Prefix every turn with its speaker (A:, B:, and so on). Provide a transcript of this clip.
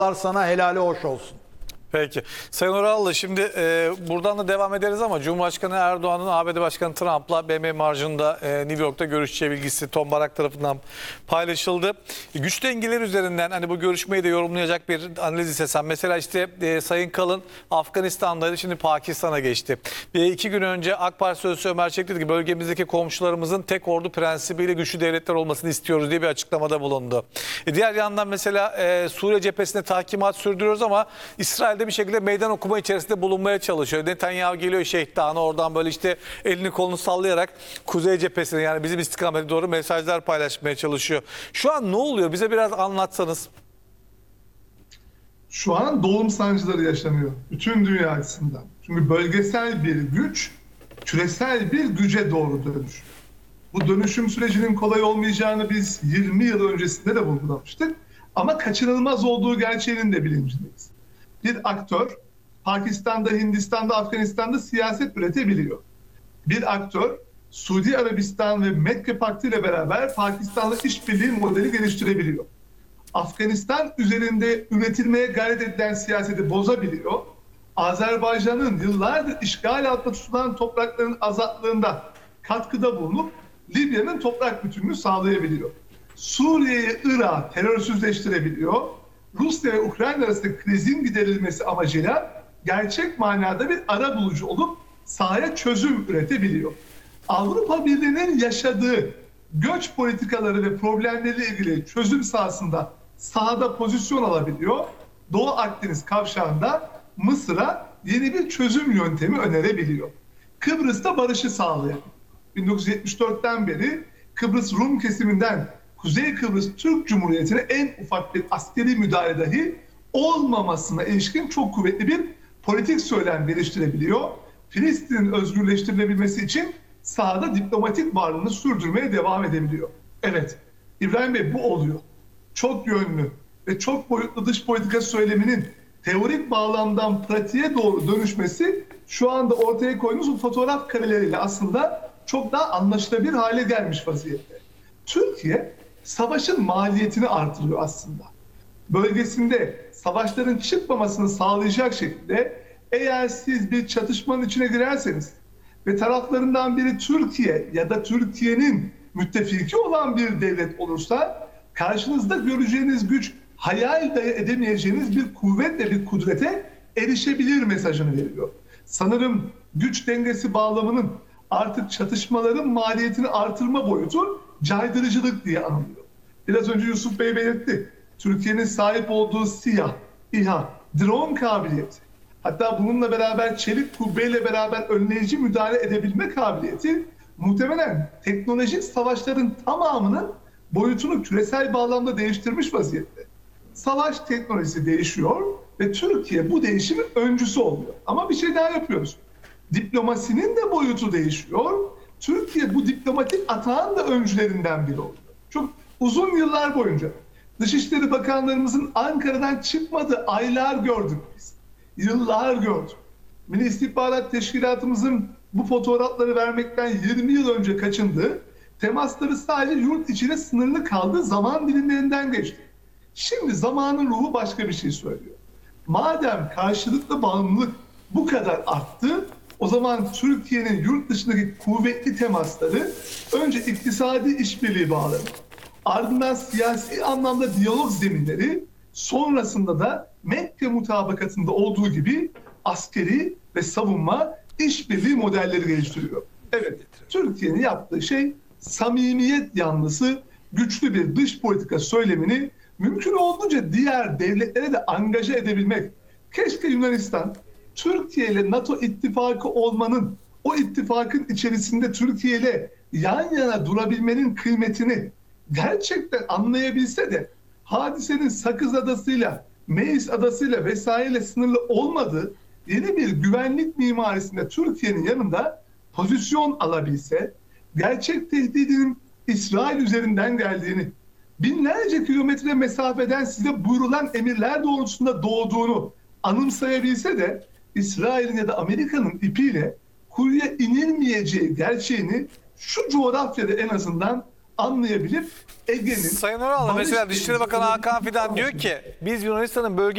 A: sana helali hoş olsun.
B: Peki. Sayın Orallı, şimdi buradan da devam ederiz ama Cumhurbaşkanı Erdoğan'ın ABD Başkanı Trump'la BM marjında New York'ta görüşeceği bilgisi Tom Barak tarafından paylaşıldı. Güç dengeleri üzerinden hani bu görüşmeyi de yorumlayacak bir analiz istesem. Mesela işte Sayın Kalın Afganistan'daydı, şimdi Pakistan'a geçti. 2 gün önce AK Parti Sözcüsü Ömer Çelik dedi ki bölgemizdeki komşularımızın tek ordu prensibiyle güçlü devletler olmasını istiyoruz diye bir açıklamada bulundu. Diğer yandan mesela Suriye cephesinde tahkimat sürdürüyoruz ama İsrail'de bir şekilde meydan okuma içerisinde bulunmaya çalışıyor. Netanyahu geliyor Şeyh Dağı'na, oradan böyle işte elini kolunu sallayarak Kuzey cephesine, yani bizim istikamete doğru mesajlar paylaşmaya çalışıyor. Şu an ne oluyor? Bize biraz anlatsanız.
C: Şu an doğum sancıları yaşanıyor bütün dünya açısından. Çünkü bölgesel bir güç küresel bir güce doğru dönüşüyor. Bu dönüşüm sürecinin kolay olmayacağını biz 20 yıl öncesinde de vurgulamıştık. Ama kaçınılmaz olduğu gerçeğinin de bilincindeyiz. Bir aktör Pakistan'da, Hindistan'da, Afganistan'da siyaset üretebiliyor. Bir aktör Suudi Arabistan ve Mekke Paktı ile beraber Pakistan'la işbirliği modeli geliştirebiliyor. Afganistan üzerinde üretilmeye gayret edilen siyaseti bozabiliyor. Azerbaycan'ın yıllardır işgal altında tutulan toprakların azatlığında katkıda bulunup Libya'nın toprak bütünlüğünü sağlayabiliyor. Suriye'yi, Irak'ı terörsüzleştirebiliyor. Rusya ve Ukrayna arasında krizin giderilmesi amacıyla gerçek manada bir arabulucu olup sahaya çözüm üretebiliyor. Avrupa Birliği'nin yaşadığı göç politikaları ve problemleriyle ilgili çözüm sahasında sahada pozisyon alabiliyor. Doğu Akdeniz kavşağında Mısır'a yeni bir çözüm yöntemi önerebiliyor. Kıbrıs'ta barışı sağlayan, 1974'ten beri Kıbrıs Rum kesiminden Kuzey Kıbrıs Türk Cumhuriyeti'ne en ufak bir askeri müdahale dahi olmamasına ilişkin çok kuvvetli bir politik söylem geliştirebiliyor. Filistin'in özgürleştirilebilmesi için sahada diplomatik varlığını sürdürmeye devam edebiliyor. Evet, İbrahim Bey, bu oluyor. Çok yönlü ve çok boyutlu dış politika söyleminin teorik bağlamdan pratiğe doğru dönüşmesi şu anda ortaya koyduğumuz bu fotoğraf kareleriyle aslında çok daha anlaşılabilir hale gelmiş vaziyette. Türkiye savaşın maliyetini artırıyor aslında. Bölgesinde savaşların çıkmamasını sağlayacak şekilde eğer siz bir çatışmanın içine girerseniz ve taraflarından biri Türkiye ya da Türkiye'nin müttefiki olan bir devlet olursa karşınızda göreceğiniz güç hayal dahi edemeyeceğiniz bir kuvvet ve bir kudrete erişebilir mesajını veriyor. Sanırım güç dengesi bağlamının artık çatışmaların maliyetini artırma boyutu caydırıcılık diye anılıyor. Biraz önce Yusuf Bey belirtti. Türkiye'nin sahip olduğu SİHA, İHA, drone kabiliyeti, hatta bununla beraber çelik kubbeyle beraber önleyici müdahale edebilme kabiliyeti muhtemelen teknolojik savaşların tamamının boyutunu küresel bağlamda değiştirmiş vaziyette. Savaş teknolojisi değişiyor ve Türkiye bu değişimin öncüsü oluyor. Ama bir şey daha yapıyoruz. Diplomasinin de boyutu değişiyor. Türkiye bu diplomatik atağın da öncülerinden biri oluyor. Çok uzun yıllar boyunca Dışişleri Bakanlarımızın Ankara'dan çıkmadığı aylar gördük biz. Yıllar gördük. Milli İstihbarat Teşkilatımızın bu fotoğrafları vermekten 20 yıl önce kaçındığı, temasları sadece yurt içine sınırlı kaldığı zaman dilimlerinden geçti. Şimdi zamanın ruhu başka bir şey söylüyor. Madem karşılıklı bağımlılık bu kadar arttı, o zaman Türkiye'nin yurt dışındaki kuvvetli temasları önce iktisadi işbirliği bağları, ardından siyasi anlamda diyalog zeminleri, sonrasında da Mekke mutabakatında olduğu gibi askeri ve savunma işbirliği modelleri geliştiriyor. Evet, Türkiye'nin yaptığı şey samimiyet yanlısı güçlü bir dış politika söylemini mümkün olduğunca diğer devletlere de angaja edebilmek. Keşke Yunanistan, Türkiye ile NATO ittifakı olmanın, o ittifakın içerisinde Türkiye ile yan yana durabilmenin kıymetini gerçekten anlayabilse de hadisenin Sakız Adası'yla, Meis Adası'yla vesaireyle sınırlı olmadığı yeni bir güvenlik mimarisinde Türkiye'nin yanında pozisyon alabilse, gerçek tehdidinin İsrail üzerinden geldiğini, binlerce kilometre mesafeden size buyurulan emirler doğrultusunda doğduğunu anımsayabilse de İsrail'in ya da Amerika'nın ipiyle kuyuya inilmeyeceği gerçeğini şu coğrafyada en azından anlayabilip Ege'nin...
B: Sayın Oral, mesela Dışişleri Bakanı Hakan Fidan diyor ki biz Yunanistan'ın bölge